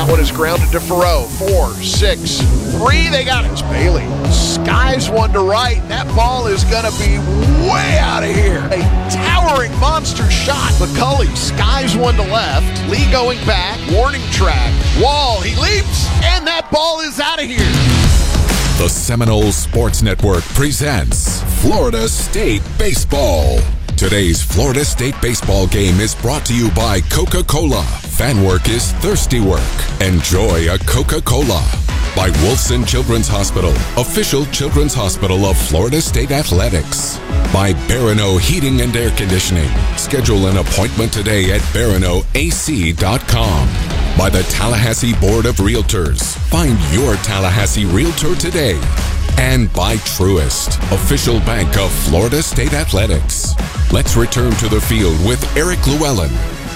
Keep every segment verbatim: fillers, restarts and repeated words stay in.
That one is grounded to Farrow. Four, six, three. They got it. It's Bailey. Skies one to right. That ball is going to be way out of here. A towering monster shot. McCulley skies one to left. Lee going back. Warning track. Wall. He leaps. And that ball is out of here. The Seminole Sports Network presents Florida State Baseball. Today's Florida State baseball game is brought to you by Coca-Cola. Fan work is thirsty work. Enjoy a Coca-Cola. By Wolfson Children's Hospital, official children's hospital of Florida State Athletics. By Barano Heating and Air Conditioning. Schedule an appointment today at barano a c dot com. By the Tallahassee Board of Realtors. Find your Tallahassee Realtor today. And by Truist, official bank of Florida State Athletics. Let's return to the field with Eric Llewellyn.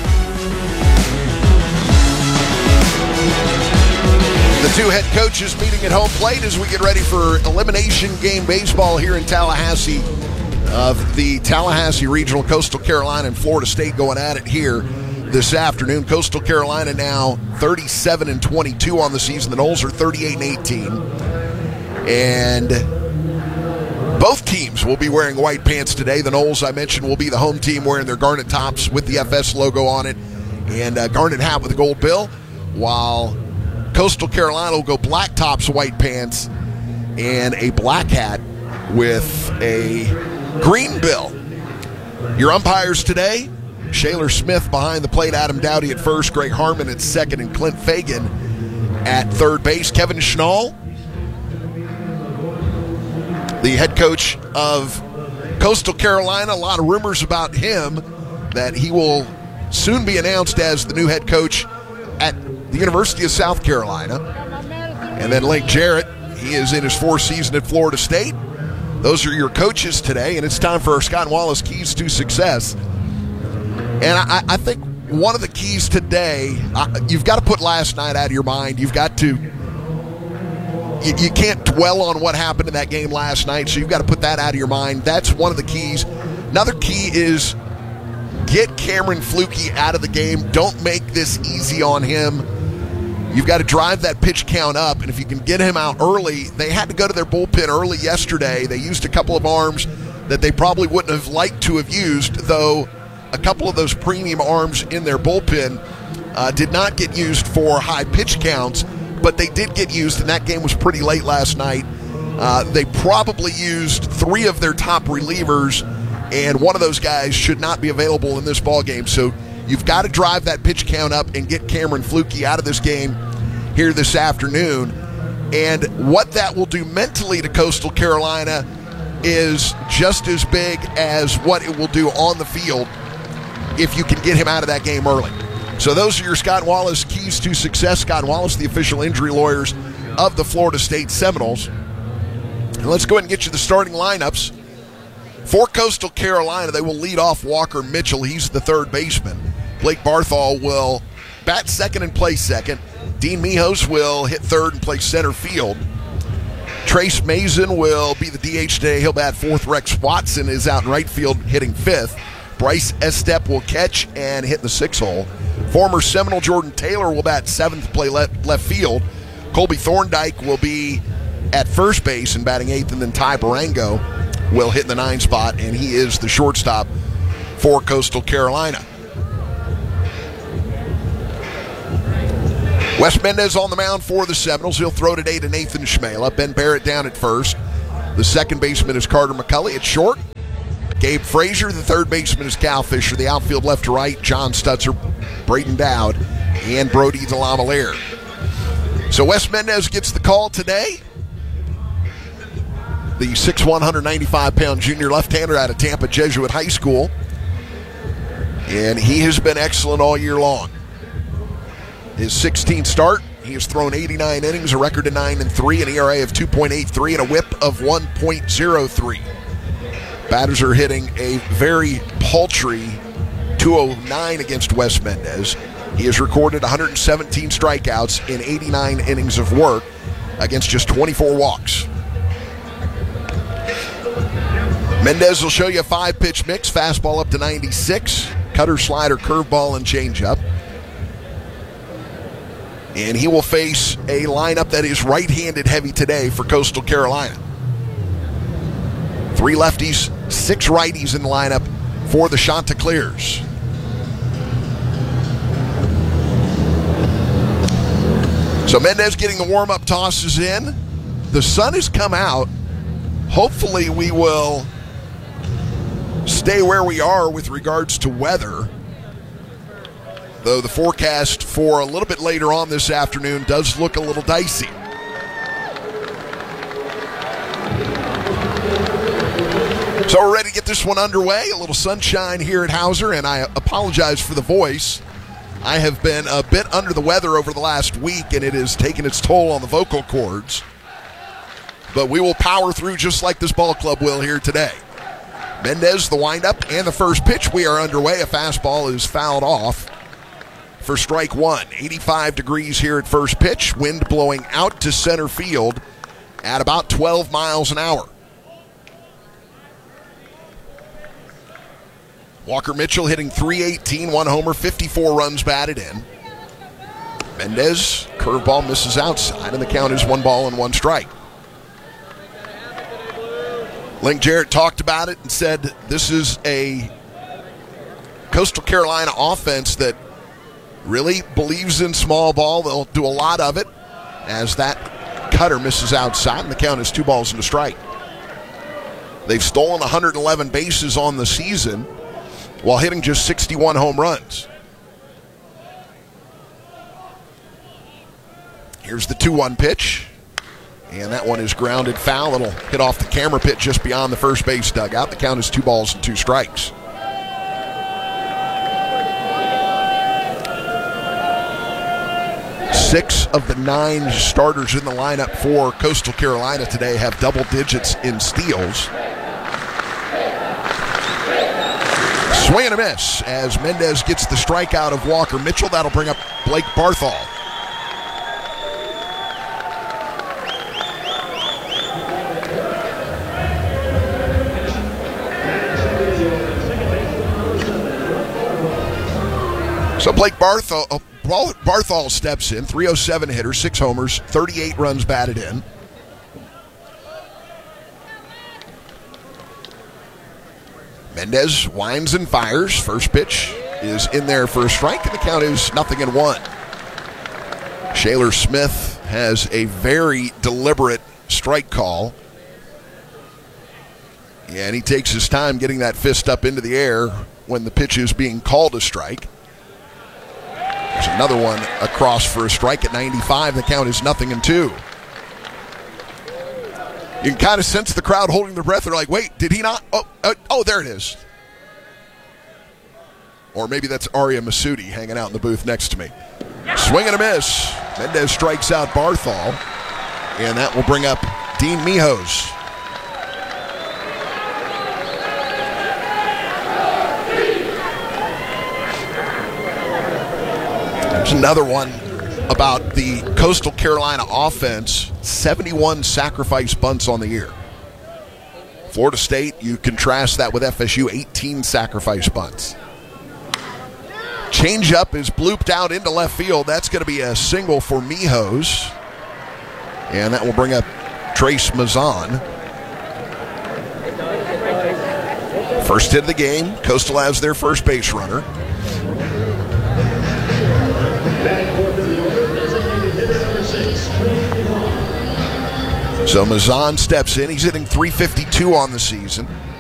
The two head coaches meeting at home plate as we get ready for elimination game baseball here in Tallahassee. Of the Tallahassee Regional, Coastal Carolina and Florida State going at it here this afternoon. Coastal Carolina now thirty-seven and twenty-two on the season. The Noles are thirty-eight and eighteen. And both teams will be wearing white pants today. The Noles, I mentioned, will be the home team wearing their garnet tops with the F S logo on it and a garnet hat with a gold bill, while Coastal Carolina will go black tops, white pants, and a black hat with a green bill. Your umpires today, Shaler Smith behind the plate, Adam Dowdy at first, Greg Harmon at second, and Clint Fagan at third base. Kevin Schnall, the head coach of Coastal Carolina. A lot of rumors about him that he will soon be announced as the new head coach at the University of South Carolina. And then Lake Jarrett, he is in his fourth season at Florida State. Those are your coaches today, and it's time for our Scott Wallace Keys to Success. And I, I think one of the keys today, uh, you've got to put last night out of your mind. You've got to, you, you can't dwell on what happened in that game last night, so you've got to put that out of your mind. That's one of the keys. Another key is get Cameron Fluke out of the game. Don't make this easy on him. You've got to drive that pitch count up, and if you can get him out early, they had to go to their bullpen early yesterday. They used a couple of arms that they probably wouldn't have liked to have used, though a couple of those premium arms in their bullpen uh, did not get used for high pitch counts, but they did get used, and that game was pretty late last night. Uh, they probably used three of their top relievers, and one of those guys should not be available in this ballgame. So you've got to drive that pitch count up and get Cameron Fluke out of this game here this afternoon. And what that will do mentally to Coastal Carolina is just as big as what it will do on the field if you can get him out of that game early. So those are your Scott Wallace keys to success. Scott Wallace, the official injury lawyers of the Florida State Seminoles. And let's go ahead and get you the starting lineups. For Coastal Carolina, they will lead off Walker Mitchell. He's the third baseman. Blake Barthol will bat second and play second. Dean Mijos will hit third and play center field. Trace Mason will be the D H today. He'll bat fourth. Rex Watson is out in right field hitting fifth. Bryce Estep will catch and hit the sixth hole. Former Seminole Jordan Taylor will bat seventh, play left, left field. Colby Thorndike will be at first base and batting eighth, and then Ty Barango will hit the nine spot, and he is the shortstop for Coastal Carolina. Wes Mendez on the mound for the Seminoles. He'll throw today to Nathan Schmela. Ben Barrett down at first. The second baseman is Carter McCulley at short. Gabe Frazier, the third baseman, is Cal Fisher. The outfield left to right, John Stutzer, Braden Dowd, and Brody DeLamillaire. So Wes Mendez gets the call today. The six one, one ninety-five pound junior left-hander out of Tampa Jesuit High School. And he has been excellent all year long. His sixteenth start, he has thrown eighty-nine innings, a record of nine and three, an E R A of two point eight three, and a whip of one point oh three. Batters are hitting a very paltry two oh nine against Wes Mendez. He has recorded one hundred seventeen strikeouts in eighty-nine innings of work against just twenty-four walks. Mendez will show you a five-pitch mix, fastball up to ninety-six, cutter, slider, curveball, and changeup. And he will face a lineup that is right-handed heavy today for Coastal Carolina. Three lefties, six righties in the lineup for the Chanticleers. So Mendez getting the warm-up tosses in. The sun has come out. Hopefully we will stay where we are with regards to weather. Though the forecast for a little bit later on this afternoon does look a little dicey. So we're ready to get this one underway. A little sunshine here at Hauser, and I apologize for the voice. I have been a bit under the weather over the last week, and it has taken its toll on the vocal cords. But we will power through just like this ball club will here today. Mendez, the windup, and the first pitch. We are underway. A fastball is fouled off for strike one. eighty-five degrees here at first pitch. Wind blowing out to center field at about twelve miles an hour. Walker Mitchell hitting three eighteen, one homer, fifty-four runs batted in. Mendez, curveball misses outside, and the count is one ball and one strike. Link Jarrett talked about it and said this is a Coastal Carolina offense that really believes in small ball. They'll do a lot of it as that cutter misses outside, and the count is two balls and a strike. They've stolen one hundred eleven bases on the season while hitting just sixty-one home runs. Here's the two one pitch. And that one is grounded foul. It'll hit off the camera pit just beyond the first base dugout. The count is two balls and two strikes. Six of the nine starters in the lineup for Coastal Carolina today have double digits in steals. Swing and a miss as Mendez gets the strikeout of Walker Mitchell. That'll bring up Blake Barthol. So Blake Barthol, uh, Barthol steps in, three oh seven hitter, six homers, thirty-eight runs batted in. Mendez winds and fires. First pitch is in there for a strike, and the count is nothing and one. Shaler Smith has a very deliberate strike call. Yeah, and he takes his time getting that fist up into the air when the pitch is being called a strike. There's another one across for a strike at ninety-five. The count is nothing and two. You can kind of sense the crowd holding their breath. They're like, wait, did he not? Oh, uh, oh, there it is. Or maybe that's Arya Masudi hanging out in the booth next to me. Swing and a miss. Mendez strikes out Barthol, and that will bring up Dean Mijos. There's another one about the Coastal Carolina offense. seventy-one sacrifice bunts on the year. Florida State, you contrast that with F S U, eighteen sacrifice bunts. Changeup is blooped out into left field. That's going to be a single for Mijos. And that will bring up Trace Mazan. First hit of the game. Coastal has their first base runner. So Mazan steps in. He's hitting three fifty-two on the season.